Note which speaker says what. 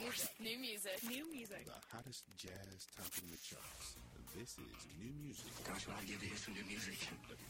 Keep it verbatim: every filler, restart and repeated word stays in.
Speaker 1: music. New music.
Speaker 2: New music.
Speaker 3: The hottest jazz topping the charts. This is new music.
Speaker 4: Gosh, what I give to hear some new music.